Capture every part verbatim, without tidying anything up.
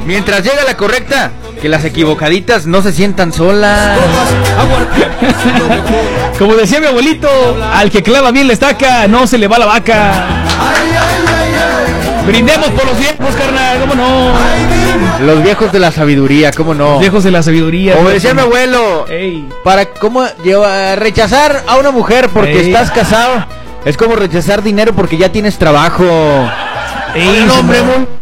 Mientras llega la correcta, que las equivocaditas no se sientan solas. Como decía mi abuelito, al que clava bien la estaca, no se le va la vaca. Brindemos por los viejos, carnal, ¿cómo no? Los viejos de la sabiduría, ¿cómo no? Los viejos de la sabiduría. Como decía mi abuelo, Ey. para cómo lleva, rechazar a una mujer porque Ey. estás casado es como rechazar dinero porque ya tienes trabajo. Ey, Un hombre señor. muy...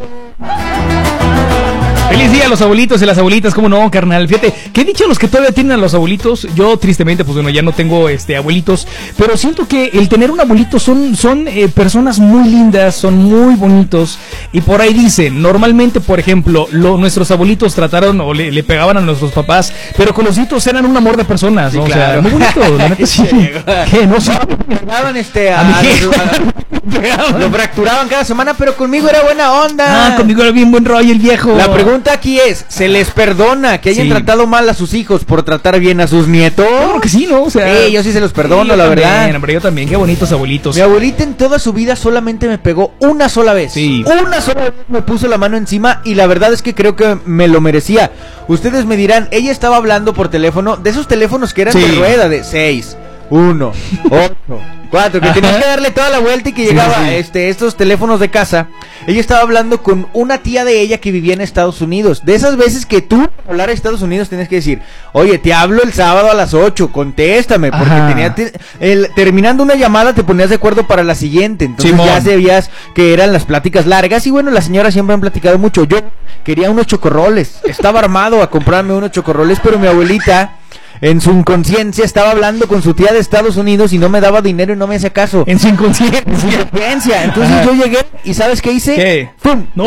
Feliz día a los abuelitos y las abuelitas, ¿cómo no, carnal? Fíjate, ¿qué he dicho a los que todavía tienen a los abuelitos? Yo, tristemente, pues bueno, ya no tengo este abuelitos, pero siento que el tener un abuelito son, son eh, personas muy lindas, son muy bonitos, y por ahí dicen, normalmente, por ejemplo, lo, nuestros abuelitos trataron o le, le pegaban a nuestros papás, pero con los hitos eran un amor de personas, ¿no? Sí, O sea, claro. muy bonito, la neta sí. ¿Qué? No sé. Pegaban este a, ¿A mi qué? a- lo fracturaban cada semana, pero conmigo era buena onda. Ah, conmigo era bien buen rollo el viejo. La pregunta aquí es, ¿se les perdona que hayan Sí. tratado mal a sus hijos por tratar bien a sus nietos? Yo creo que sí, ¿no? O sea, Sí, yo sí se los perdono, sí, yo la también, verdad. Hombre, yo también, qué bonitos abuelitos. Mi abuelita en toda su vida solamente me pegó una sola vez. Sí. Una sola vez me puso la mano encima y la verdad es que creo que me lo merecía. Ustedes me dirán, ella estaba hablando por teléfono, de esos teléfonos que eran Sí. de rueda, de seis, uno, ocho, cuatro, que Ajá. tenías que darle toda la vuelta y que Sí, llegaba sí. este estos teléfonos de casa. Ella estaba hablando con una tía de ella que vivía en Estados Unidos. De esas veces que tú, para hablar a Estados Unidos, tienes que decir, oye, te hablo el sábado a las ocho, contéstame, porque Ajá. tenía te- el, terminando una llamada te ponías de acuerdo para la siguiente. Entonces Simón. ya sabías que eran las pláticas largas. Y bueno, las señoras siempre han platicado mucho. Yo quería unos chocorroles, estaba armado a comprarme unos chocorroles, pero mi abuelita, en su inconsciencia, estaba hablando con su tía de Estados Unidos y no me daba dinero y no me hacía caso. En su inconsciencia. Inconsciencia. Entonces Ajá. yo llegué y ¿sabes qué hice? ¿Qué? ¡Pum! No.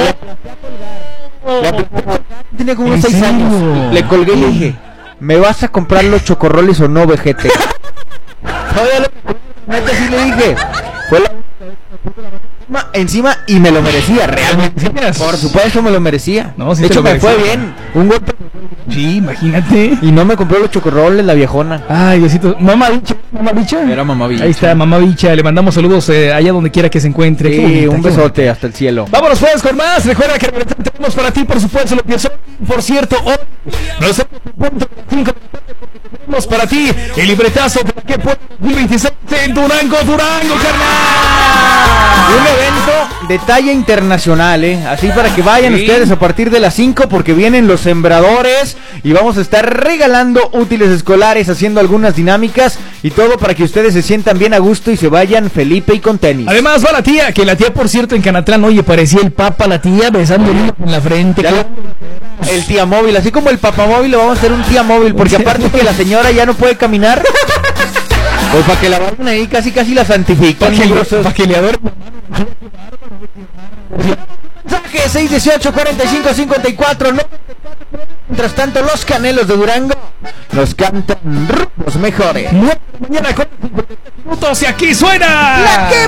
La apliqué. Tenía como unos ¿En seis serio? años. Le colgué y le dije, ¿me vas a comprar los chocorroles o no, vejete? Todavía lo neta sí le dije. Fue la encima, encima y me lo merecía, realmente. Por supuesto me lo merecía. No, sí de te hecho lo me fue merecía. bien. Un golpe Sí, imagínate. y no me compró los chocorroles la viejona. Ay, Diosito. Mamá bicha, mamá bicha. Era mamá bicha. Ahí está, mamá bicha. Le mandamos saludos eh, allá donde quiera que se encuentre. Qué Sí, bonita, un qué besote hasta el cielo. bonita. Vámonos pues con más. Recuerda que tenemos para ti, por supuesto, lo que son. Por cierto, hoy nos tenemos para ti el libretazo para que pueda dos mil veintiséis en Durango, Durango, carnal. Un evento de talla internacional, ¿eh? Así para que vayan Sí. ustedes a partir de las cinco porque vienen los sembradores y vamos a estar regalando útiles escolares, haciendo algunas dinámicas y todo para que ustedes se sientan bien a gusto y se vayan Felipe y con tenis. Además va la tía, que la tía, por cierto, en Canatlán, oye, parecía el papa, la tía, besándole en la frente. Ya lo- el tía móvil, así como el papamóvil, lo vamos a hacer un tía móvil porque aparte que la señora ya no puede caminar, pues para que la vayan ahí casi casi la santifiquen. Para que, mugrosos. pa' que le adore. Mensaje seis dieciocho cuarenta y cinco cincuenta y cuatro. No. Mientras tanto, los Canelos de Durango nos cantan los mejores. Nueve de la mañana con cincuenta minutos y aquí suena. La que